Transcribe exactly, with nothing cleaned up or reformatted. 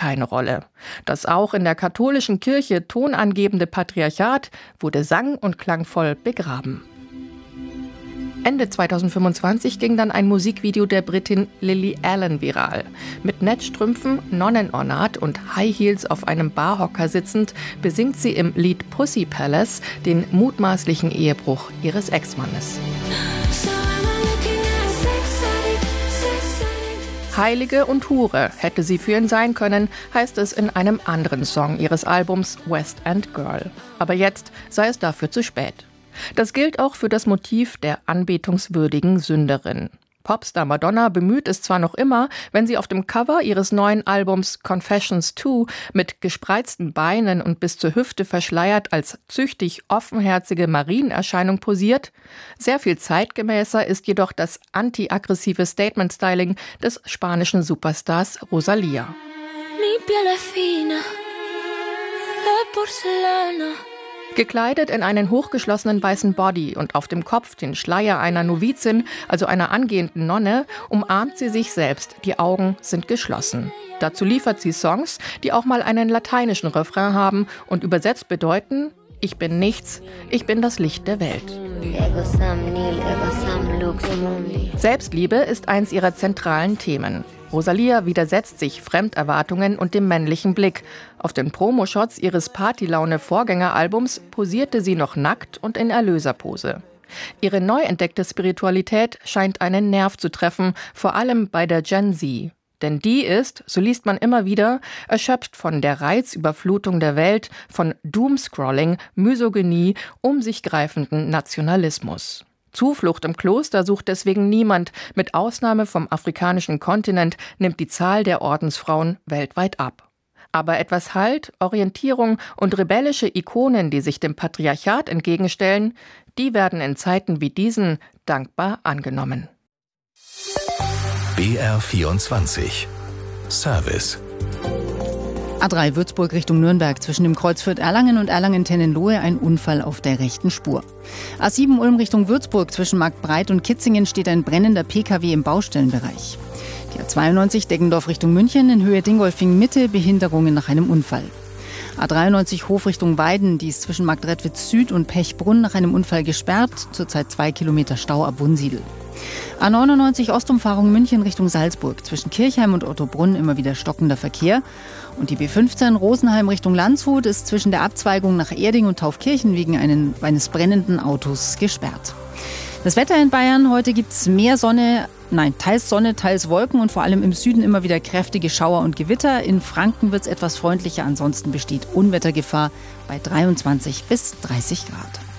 keine Rolle. Das auch in der katholischen Kirche tonangebende Patriarchat wurde sang- und klangvoll begraben. Ende zweitausendfünfundzwanzig ging dann ein Musikvideo der Britin Lily Allen viral. Mit Netzstrümpfen, Nonnenornat und High Heels auf einem Barhocker sitzend, besingt sie im Lied Pussy Palace den mutmaßlichen Ehebruch ihres Ex-Mannes. Heilige und Hure hätte sie für ihn sein können, heißt es in einem anderen Song ihres Albums West End Girl. Aber jetzt sei es dafür zu spät. Das gilt auch für das Motiv der anbetungswürdigen Sünderin. Popstar Madonna bemüht es zwar noch immer, wenn sie auf dem Cover ihres neuen Albums Confessions zwei mit gespreizten Beinen und bis zur Hüfte verschleiert als züchtig offenherzige Marienerscheinung posiert. Sehr viel zeitgemäßer ist jedoch das anti-aggressive Statement-Styling des spanischen Superstars Rosalía. Mi piel es fina, de porcelana. Gekleidet in einen hochgeschlossenen weißen Body und auf dem Kopf den Schleier einer Novizin, also einer angehenden Nonne, umarmt sie sich selbst. Die Augen sind geschlossen. Dazu liefert sie Songs, die auch mal einen lateinischen Refrain haben und übersetzt bedeuten: Ich bin nichts, ich bin das Licht der Welt. Selbstliebe ist eins ihrer zentralen Themen. Rosalía widersetzt sich Fremderwartungen und dem männlichen Blick. Auf den Promoshots ihres Partylaune-Vorgängeralbums posierte sie noch nackt und in Erlöserpose. Ihre neu entdeckte Spiritualität scheint einen Nerv zu treffen, vor allem bei der Gen Z. Denn die ist, so liest man immer wieder, erschöpft von der Reizüberflutung der Welt, von Doomscrolling, Misogynie, um sich greifenden Nationalismus. Zuflucht im Kloster sucht deswegen niemand. Mit Ausnahme vom afrikanischen Kontinent nimmt die Zahl der Ordensfrauen weltweit ab. Aber etwas Halt, Orientierung und rebellische Ikonen, die sich dem Patriarchat entgegenstellen, die werden in Zeiten wie diesen dankbar angenommen. B R vierundzwanzig Service. A drei Würzburg Richtung Nürnberg, zwischen dem Kreuz Fürth-Erlangen und Erlangen-Tennenlohe ein Unfall auf der rechten Spur. A sieben Ulm Richtung Würzburg, zwischen Marktbreit und Kitzingen steht ein brennender P K W im Baustellenbereich. Die A zweiundneunzig Deggendorf Richtung München in Höhe Dingolfing Mitte, Behinderungen nach einem Unfall. A dreiundneunzig Hof Richtung Weiden, die ist zwischen Marktredwitz Süd und Pechbrunn nach einem Unfall gesperrt, zurzeit zwei Kilometer Stau ab Wunsiedel. A neunundneunzig Ostumfahrung München Richtung Salzburg, zwischen Kirchheim und Ottobrunn immer wieder stockender Verkehr. Und die B fünfzehn Rosenheim Richtung Landshut ist zwischen der Abzweigung nach Erding und Taufkirchen wegen einen, eines brennenden Autos gesperrt. Das Wetter in Bayern: Heute gibt es mehr Sonne, nein, teils Sonne, teils Wolken und vor allem im Süden immer wieder kräftige Schauer und Gewitter. In Franken wird es etwas freundlicher, ansonsten besteht Unwettergefahr bei dreiundzwanzig bis dreißig Grad.